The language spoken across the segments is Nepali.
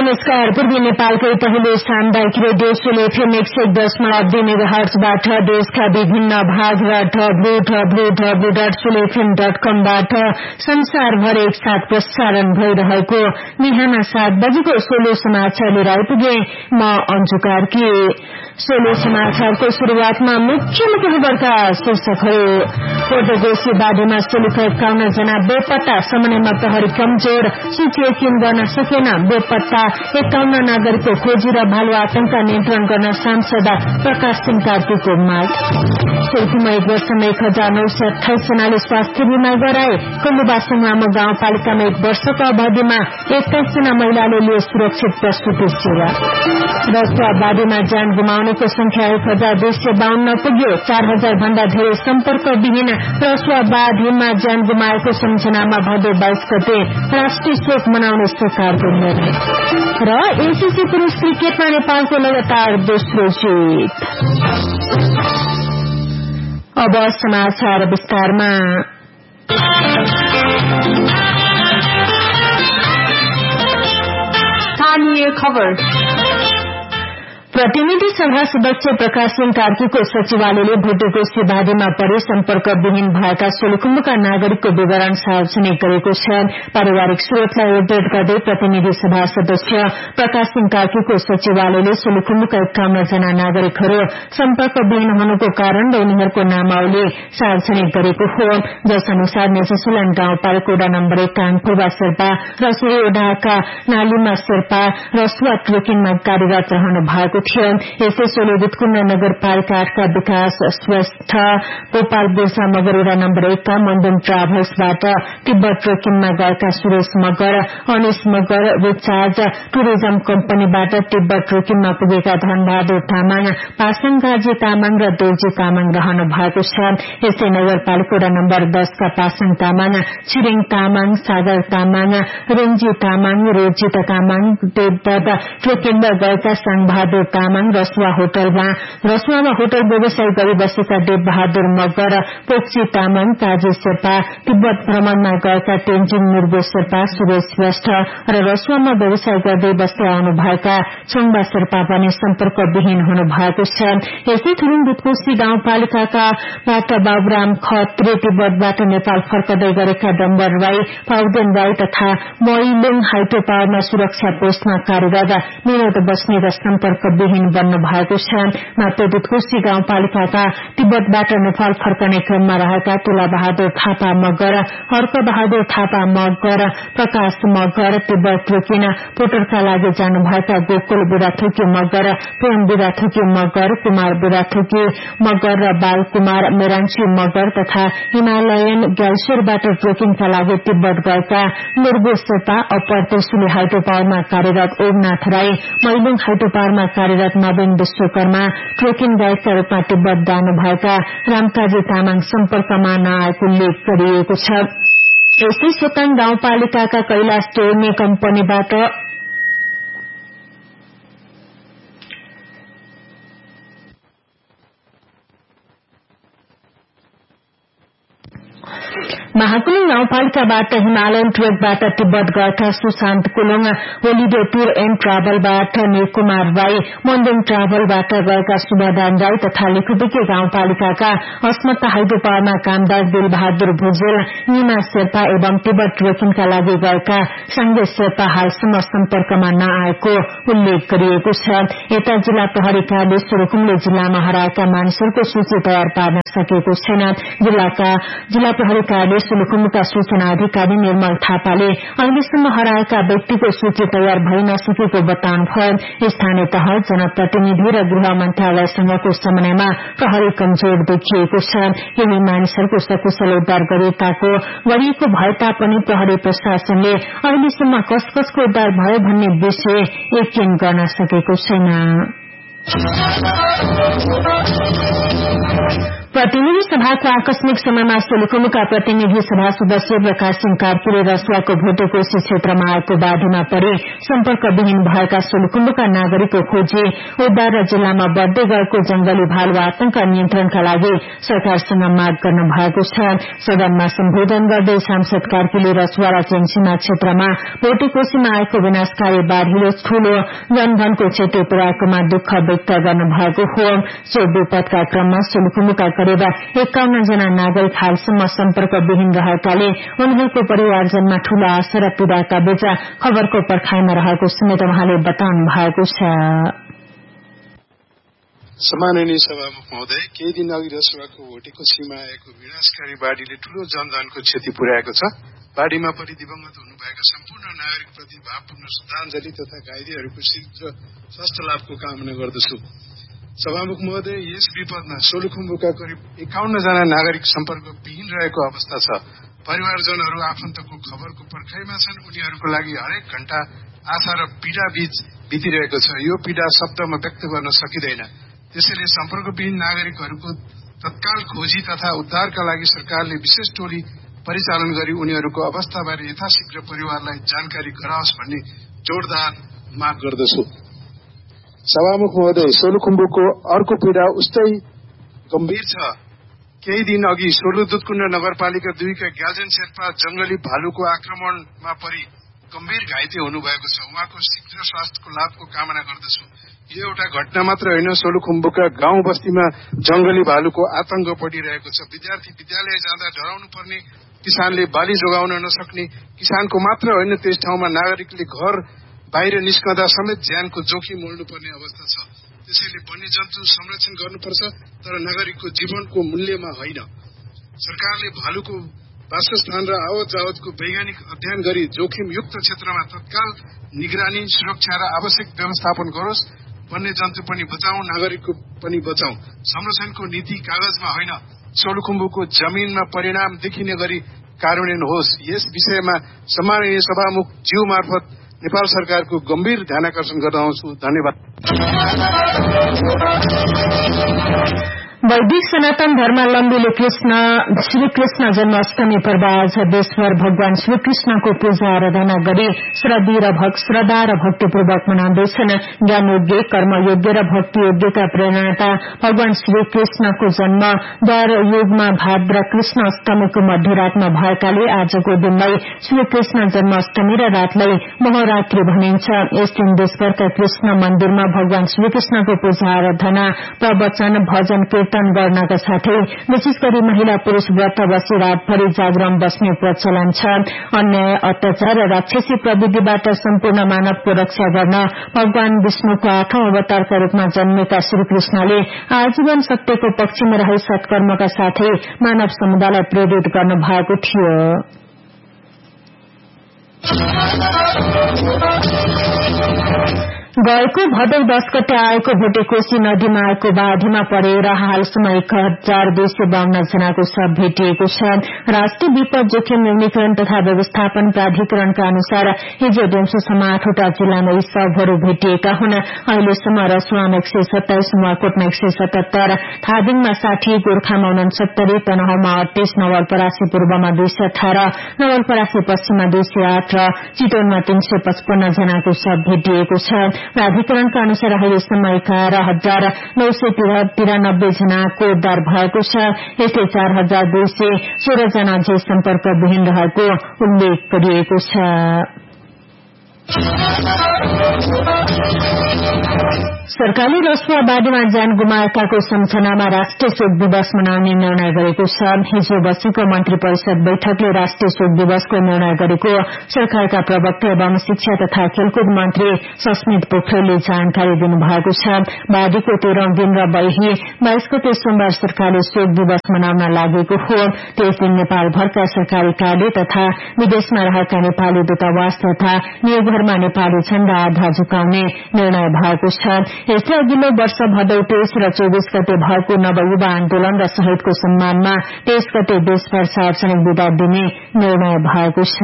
नमस्कार। पूर्वी नेपालकै पहिलो सामुदायिक रेडियो सोल एफएम 101.2 मेगाहर्ट्जबाट देशका विभिन्न भाग र www.solfm.com बाट संसारभर एकसाथ प्रसारण भइरहेको बिहान 7 बजेको सोलो समाचार लिएर आइपुगे म अन्जु कार्की। सोलो समाचारको शुरूआतमा मुख्य खबरका शीर्षकहरू। पोर्टुगोसी बाढीमा सोलुका 51 जना बेपत्ता, समन्वयमा प्रहरी कमजोर, सूची यकिन गर्न सकेन। बेपत्ता 51 नागरिकको खोजी र भालु आतंक नियन्त्रण गर्न सांसद प्रकाश सिंह कार्कीको माग। सोलुखुम्बा 1 वर्षमा 1928 जनाले स्वास्थ्य बीमा गराए। कोलुबा संग्रामो गाउँपालिकामा 1 वर्षको अवधिमा 21 जना महिलाले लिए सुरक्षित प्रसूति सेवा। रसुवा बाढीमा ज्यान गुमाउनेको संख्या 1252 पुग्यो। 4000 भन्दा धेरै सम्पर्कविहीन रसुवा बाढीमा ज्यान गुमाएको सम्झनामा भदौ 22 गते राष्ट्रिय शोक मनाउने सरकारको निर्णय। र एसीसी पुरुष क्रिकेटमा नेपालको लगातार दोस्रो जित। अब समाचार विस्तारमा। स्थानीय खबर। प्रतिनिधि सभा सदस्य प्रकाश सिंह कार्कीको सचिवालयले भोटेकोशी बाढीमा परे सम्पर्कविहीन भएका सोलुखुम्बुका नागरिकको विवरण सार्वजनिक गरेको छ। पारिवारिक स्रोतलाई उद्धृत गर्दै प्रतिनिधि सभा सदस्य प्रकाश सिंह कार्कीको सचिवालयले सोलुखुम्बुका 51 जना नागरिकहरू सम्पर्कविहीन हुनुको कारण र उनीहरूको नामावली सार्वजनिक गरेको हो। जस अनुसार नेचेसुलान गाउँपालिका वडा नम्बर 1 काङफुर्बा शेर्पा र सोहीवडाका नालिमा शेर्पा रसुवा ट्रेकिङमा कार्यरत रहनु भएको थियो। यसै सोलुबुटकुण्ड नगरपालिका 8 का विकास श्रेष्ठ, गोपाल बिर्सा मगर वडा नम्बर 1 का मन्दुङ ट्राभल्सबाट तिब्बत ट्रेकिङमा गएका सुरेश मगर, अनिश मगर, रिचार्ज टुरिज्म कम्पनीबाट तिब्बत ट्रेकिङमा पुगेका धनबहादुर तामाङ, पासाङ गाजी तामाङ र दोर्जी तामाङ रहनु भएको छ। यसै नगरपालिका वडा नम्बर 10 का पासाङ तामाङ, छिरिङ तामाङ, सागर तामाङ, रेन्जी तामाङ, रोजित तामाङ, तिब्बत ट्रेकिङमा गएका साङबहादुर तामाङ, रसुवामा होटल व्यवसाय गरी बसेका देवबहादुर मगर, पोक्सी तामाङ, काजी शेर्पा, तिब्बत भ्रमणमा गएका तेन्जिङ मुर्गो शेर्पा, सुरेश श्रेष्ठ र रसुवामा व्यवसाय गर्दै बस्दै आउनु भएका छोङबा शेर्पा पनि सम्पर्कविहीन हुनु भएको छ। यसै थुरुङ बुटकोशी गाउँपालिकाबाट बाबुराम खत्री, तिब्बतबाट नेपाल फर्कदै गरेका डम्बर राई, पाउदेन राई तथा मोइलुङ हाइड्रो पावरमा सुरक्षा पोस्टमा कार्यरत विनोद बस्ने र सम्पर्कविहीन बन्नु भएको छ। मात्र बुटकोशी गाउँपालिकाका तिब्बतबाट नेपाल फर्कने क्रममा रहेका तुला बहादुर थापा मगर, हर्क बहादुर थापा मगर, प्रकाश मगर, तिब्बत ट्रेकिङ पोटरका लागि जानुभएका गोकुल बुढाथोकी मगर, प्रेम बुढाथोकी मगर, कुमार बुढाथोकी मगर र बालकुमार मेरान्ची मगर तथा हिमालयन ग्याल्सोरबाट ट्रेकिङका लागि तिब्बत गएका मुर्गो शेर्पा, अप्पर त्रिशुली हाइड्रो पावरमा कार्यरत ओमनाथ राई, मैलुङ हाइड्रो पावरमा कार्यरत नवीन विश्वकर्मा, ट्रेकिङ गाइडका रूपमा तिब्बत जानुभएका रामकाजी तामाङ सम्पर्कमा नआएको उल्लेख गरिएको छ। यस्तै सोताङ गाउँपालिकाका कैलाश टेर्ने कम्पनीबाट महाकुलुङ गाउँपालिकाबाट हिमालयन ट्रेकबाट तिब्बत गएका Sushant Kulung, holiday tour and ट्राभलबाट Nilkumar Rai, मन्दुङ ट्राभलबाट गएका सुबदान राई तथा लेखुपिके गाउँपालिकाका अस्मत्ता हाइड्रो पावरमा कामदार दिलबहादुर भुजेल, निमा शेर्पा एवं तिब्बत ट्रेकिङका लागि गएका साङ्गे शेर्पा हालसम्म सम्पर्कमा नआएको उल्लेख गरिएको छ। यता जिल्ला प्रहरी कार्यालय सोलुखुम्बुले जिल्लामा हराएका मानिसहरूको सूची तयार पार्न सकेको छैन। जिल्ला प्रहरी कार्यालय सोलुखुम्बुका सूचना अधिकारी निर्मल थापाले अहिलेसम्म हराएका व्यक्तिको सूची तयार भइ नसकेको बताउनुभयो। स्थानीय तह, जनप्रतिनिधि र गृह मन्त्रालयसँगको समन्वयमा प्रहरी कमजोर देखिएको छ। यही मानिसहरूको सकुशल उद्धार गरिएको भए तापनि प्रहरी प्रशासनले अहिलेसम्म कसको उद्धार भयो भन्ने विषय यकिन गर्न सकेको छैन। प्रतिनिधि सभाको आकस्मिक समयमा सोलुखुम्बुका प्रतिनिधि सभा सदस्य प्रकाश सिंह कार्कीले रसुवाको भोटेकोशी क्षेत्रमा आएको बाढीमा परि सम्पर्कविहीन भएका सोलुखुम्बुका नागरिकको खोजी उद्धार र जिल्लामा बढ़दै गएको जंगली भालु आतंक नियन्त्रणका लागि सरकारसँग माग गर्नु भएको छ। सदनमा सम्बोधन गर्दै सांसद कार्कीले रसुवा र चेङसीमा क्षेत्रमा भोटेकोशीमा आएको विनाशकारी बाढ़ीले ठूलो जनधनको क्षति पुर्याएकोमा दुःख व्यक्त गर्नु भएको हो। सो विपदका क्रममा सोलुखुम्बुका करिब 51 जना नागरिक हालसम्म सम्पर्कविहीन रहेकाले उनीहरूको परिवारजनमा ठूलो आशा र पीड़ाका बीच खबरको पर्खाइमा रहेको समेत उहाँले बताउनु भएको छ। सम्माननीय सभामुख महोदय, केही दिन अघि रसुवाको भोटेकोशीमा आएको विनाशकारी बाढ़ीले ठूलो जनधनको क्षति पुर्याएको छ। बाढ़ीमा परि दिवंगत हुनुभएका सम्पूर्ण नागरिकप्रति भावपूर्ण श्रद्धाञ्जली तथा घाइतेहरूको शीघ्र स्वास्थ्य लाभको कामना गर्दछु। सभामुख महोदय, यस विपदमा सोलुखुम्बुका करिब 51 जना नागरिक सम्पर्कविहीन रहेको अवस्था छ। परिवारजनहरू आफन्तको खबरको पर्खाइमा छन्। उनीहरूको लागि हरेक घण्टा आशा र पीड़ा बीच बितिरहेको छ। यो पीड़ा शब्दमा व्यक्त गर्न सकिँदैन। त्यसैले सम्पर्कविहीन नागरिकहरूको तत्काल खोजी तथा उद्धारका लागि सरकारले विशेष टोली परिचालन गरी उनीहरूको अवस्थाबारे यथाशीघ्र परिवारलाई जानकारी गराओस् भन्ने जोरदार माग गर्दछु। सभामुख महोदय, सोलुखुम्बुको अर्को पीड़ा उस्तै गम्भीर छ। केही दिन अघि सोलु दुधकुण्ड नगरपालिका 2 का ग्याल्जेन शेर्पा जंगली भालुको आक्रमणमा परि गम्भीर घाइते हुनुभएको छ। उहाँको शीघ्र स्वास्थ्यको लाभको कामना गर्दछु। यो एउटा घटना मात्र होइन, सोलुखुम्बुका गाउँ बस्तीमा जंगली भालुको आतंक बढ़िरहेको छ। विद्यार्थी विद्यालय जाँदा डराउनु पर्ने, किसानले बाली जोगाउन नसक्ने, किसानको मात्र होइन त्यस ठाउँमा नागरिकले घर बाहिर निस्कँदा समेत ज्यानको जोखिम मोल्नुपर्ने अवस्था छ। त्यसैले वन्यजन्तु संरक्षण गर्नुपर्छ, तर नागरिकको जीवनको मूल्यमा होइन। सरकारले भालुको वासस्थान र आवत जावतको वैज्ञानिक अध्ययन गरी जोखिमयुक्त क्षेत्रमा तत्काल निगरानी, सुरक्षा र आवश्यक व्यवस्थापन गरोस्। वन्यजन्तु पनि बचाउँ, नागरिकको पनि बचाउँ। संरक्षणको नीति कागजमा होइन, सोलुखुम्बुको जमिनमा परिणाम देखिने गरी कार्यान्वयन होस्। यस विषयमा सम्माननीय सभामुख ज्यू मार्फत नेपाल सरकारको गम्भीर ध्यानाकर्षण गराउँछु। धन्यवाद। वैदिक सनातन धर्मावलम्बीले श्रीकृष्ण जन्माष्टमी पर्व आज देशभर भगवान श्रीकृष्णको पूजा आराधना गरी श्रद्धा र भक्तिपूर्वक मनाउँदैछन्। ज्ञानयोग्य, कर्मयोग्य र भक्तियोग्यका प्रेरणाता भगवान श्रीकृष्णको जन्म द्वार युगमा भाद्र कृष्ण अष्टमीको मध्यरातमा भएकाले आजको दिनलाई श्रीकृष्ण जन्माष्टमी र रातलाई महारात्रि भनिन्छ। यस दिन देशभरका कृष्ण मन्दिरमा भगवान श्रीकृष्णको पूजा आराधना, प्रवचन, भजन, कीर्तन गर्नका साथै विशेष गरी महिला पुरूष व्रत बसी रातभरि जागरण बस्ने प्रचलन छ। अन्याय, अत्याचार र राक्षसी प्रविधिबाट सम्पूर्ण मानवको रक्षा गर्न भगवान विष्णुको 8औं अवतारका रूपमा जन्मेका श्रीकृष्णले आजीवन सत्यको पक्षमा रही सत्कर्मका साथै मानव समुदायलाई प्रेरित गर्नु भएको थियो। गएको भदौ 10 गते आएको भोटेकोशी नदीमा आएको बाढीमा परेर हालसम्म 1252 जनाको शव भेटिएको छ। राष्ट्रिय विपद जोखिम न्यूनीकरण तथा व्यवस्थापन प्राधिकरणका अनुसार हिजो दिउँसोसम्म 8वटा जिल्लामा यी शवहरू भेटिएका हुन्। अहिलेसम्म रसुवामा 127, नुवाकोटमा 177, धादिङमा 60, गोर्खामा 69, तनहुँमा 38, नवलपरासी पूर्वमा 218, नवलपरासी पश्चिममा 208 र चितवनमा 355 जनाको शव भेटिएको छ। प्राधिकरणका अनुसार अहिलेसम्म 11,993 जनाको उद्धार भएको छ। यस्तै 4,216 जना अझै सम्पर्कविहीन रहेको उल्लेख गरिएको छ। सरकारले रसुवा बाढीमा ज्यान गुमाएकाको सम्झनामा राष्ट्रिय शोक दिवस मनाउने निर्णय गरेको छ। हिजो बसेको मन्त्री परिषद बैठकले राष्ट्रिय शोक दिवसको निर्णय गरेको सरकारका प्रवक्ता एवं शिक्षा तथा खेलकुद मन्त्री सस्मित पोखरेलले जानकारी दिनुभएको छ। बाढीको 13औं दिन र 22 गते सोमबार सरकारले शोक दिवस मनाउन लागेको हो। त्यस दिन नेपालभरका सरकारी कार्य तथा विदेशमा रहेका नेपाली दूतावास तथा नियोगहरूमा नेपाली झण्डा आधा झुकाउने निर्णय भएको छ। यस्तै अघिल्लो वर्ष भदौ 23 र 24 गते भएको नवयुवा आन्दोलन र शहीदको सम्मानमा 23 गते देशभर सार्वजनिक विदा दिने निर्णय भएको छ।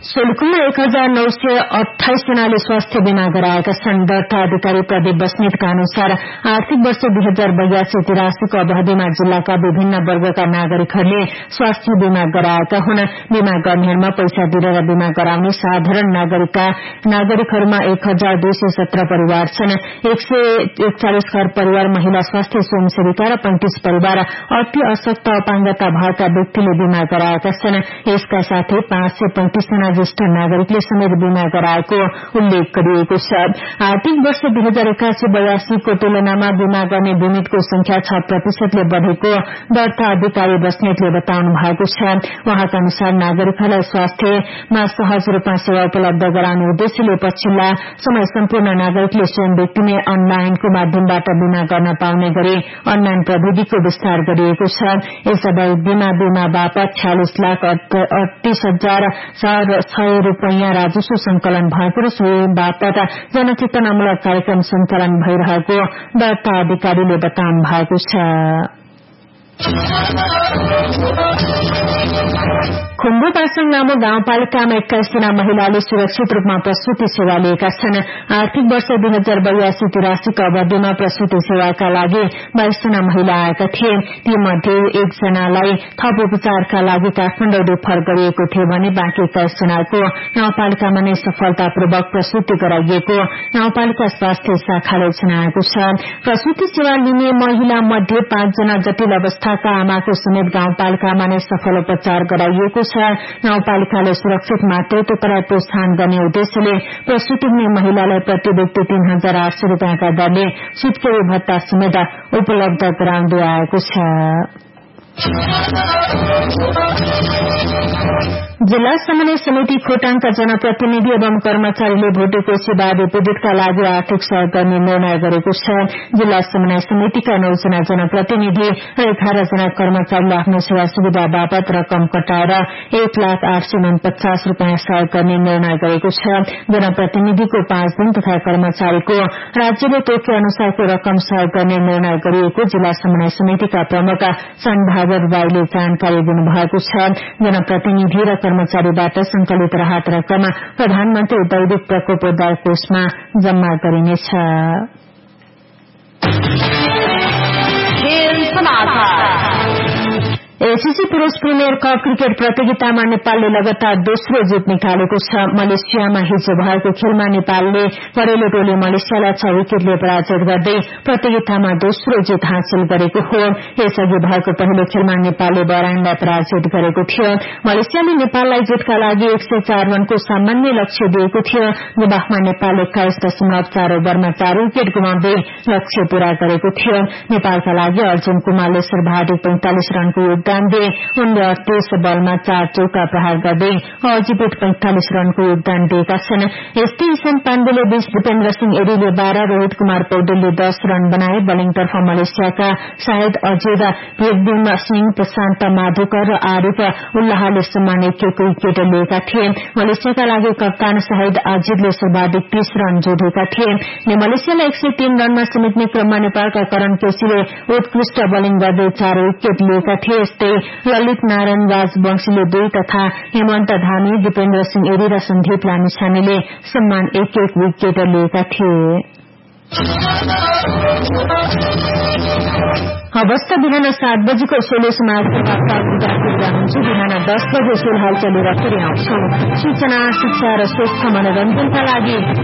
सोलुखुम्बा 1928 जनाले स्वास्थ्य बीमा गराएका छन्। दर्ता अधिकारी प्रदीप बस्नेतका अनुसार आर्थिक वर्ष 2082-83 को अवधिमा जिल्लाका विभिन्न वर्गका नागरिकहरूले स्वास्थ्य बीमा गराएका हुन्। बीमा गर्नेहरूमा पैसा तिरेर बीमा गराउने साधारण नागरिकहरूमा 1217 परिवार छन्। 141 घर परिवार महिला स्वास्थ्य स्वयंसेविका र 35 परिवार अति अशक्त अपाङ्गता भएका व्यक्तिले बीमा गराएका छन्। यसका साथै 535 जना ज्येष्ठ नागरिकले समेत बीमा गराएको उल्लेख गरिएको छ। आर्थिक वर्ष 2081-82 को तुलनामा बीमा गर्ने बिमितको संख्या 6% ले बढ़ेको दर्ता अधिकारी बस्नेतले बताउनु भएको छ। उहाँका अनुसार नागरिकहरूलाई स्वास्थ्यमा सहज रूपमा सेवा उपलब्ध गराउने उद्देश्यले पछिल्ला समय सम्पूर्ण नागरिकले स्वयं व्यक्तिले अनलाइनको माध्यमबाट बीमा गर्न पाउने गरी अनलाइन प्रविधिको विस्तार गरिएको छ। यस बीमा बापत 46,38,406 रूपैयाँ राजस्व संकलन भएको र सो बापत जनचेतनामूलक कार्यक्रम सञ्चालन भइरहेको दर्ता अधिकारीले बताउनु भएको छ। खुम्बु पासाङ नामो गाउँपालिकामा 21 जना महिलाले सुरक्षित रूपमा प्रसूति सेवा लिएका छन्। आर्थिक वर्ष 2082-83 को अवधिमा प्रसूति सेवाका लागि 22 जना महिला आएका थिए। ती मध्ये 1 जनालाई थप उपचारका लागि काठमाडौँ रेफर गरिएको थियो भने बाँकी 21 जनाको गाउँपालिकामा नै सफलतापूर्वक प्रसूति गराइएको गाउँपालिका स्वास्थ्य शाखाले जनाएको छ। प्रसूति सेवा लिने महिला मध्ये 5 जना जटिल अवस्थाका आमाको समेत गाउँपालिकामा नै सफल उपचार गराइएको छ। गाउँपालिकाले सुरक्षित मातृत्वलाई प्रोत्साहन गर्ने उद्देश्यले प्रसूति हुने महिलालाई प्रति व्यक्ति 3,800 रूपियाँका दरले सुत्केरी भत्ता समेत उपलब्ध गराउँदै आएको छ। जिल्ला समन्वय समिति खोटाङका जनप्रतिनिधि एवं कर्मचारीले भोटेकोशी बाढी पीड़ितका लागि आर्थिक सहयोग गर्ने निर्णय गरेको छ। जिल्ला समन्वय समितिका 9 जना जनप्रतिनिधि र 11 जना कर्मचारीले आफ्नो सेवा सुविधा बापत रकम कटाएर 1,849 रूपियाँ सहयोग गर्ने निर्णय गरेको छ। जनप्रतिनिधिको 5 दिन तथा कर्मचारीको राज्यले तोके अनुसारको रकम सहयोग गर्ने निर्णय गरिएको जिल्ला समन्वय समितिका प्रमुख चन्द्रबहादुर राईले जानकारी दिनुभएको छ। जनप्रतिनिधि र कर्मचारीबाट संकलित राहत रकम प्रधानमन्त्री दैविक प्रकोप उद्धार कोषमा जम्मा गरिनेछ। एसीसी पुरूष प्रिमियर कप क्रिकेट प्रतियोगितामा नेपालले लगातार दोस्रो जित निकालेको छ। मलेसियामा हिजो भएको खेलमा नेपालले परेलो टोली मलेसियालाई 6 विकेटले पराजित गर्दै प्रतियोगितामा दोस्रो जित हासिल गरेको हो। यसअघि भएको पहिलो खेलमा नेपालले बहराइनलाई पराजित गरेको थियो। मलेसियाले नेपाललाई जितका लागि 104 रनको सामान्य लक्ष्य दिएको थियो। जवाफमा नेपालले 21.4 ओभरमा 4 विकेट गुमाउँदै लक्ष्य पूरा गरेको थियो। नेपालका लागि अर्जुन कुमारले सर्वाधिक 45 रनको योगदान दिए। उनले 38 बलमा 4 चौका प्रहार गर्दै अजित 45 रनको योगदान दिएका छन्। यस्तै ईशान पाण्डेले 20, दिपेन्द्र सिंह एरीले 12, रोहित कुमार पौडेलले 10 रन बनाए। बलिङतर्फ मलेसियाका शाहिद अजिद, वीरदिम सिंह, प्रशान्त माधुकर र आरिफ उल्लाहले समान 1-1 विकेट लिएका थिए। मलेसियाका लागि कप्तान शाहिद अजिदले सर्वाधिक 30 रन जोडेका थिए। मलेसियालाई 103 रनमा समेट्ने क्रममा नेपालका करण केसीले उत्कृष्ट बलिङ गर्दै 4 विकेट लिएका थिए। ललित नारायण राजवंशीले 2 तथा हेमन्त धामी, दिपेन्द्र सिंह एरी र सन्दीप लामिछानेले समान 1-1 विकेट लिएका थिए। अवस्था बिहान 7 बजेको सोलो समाजमा बिहान 10 बजे सोलहाल चलेर फेरि आउँछौ। सूचना, शिक्षा र स्वस्थ मनोरञ्जनका लागि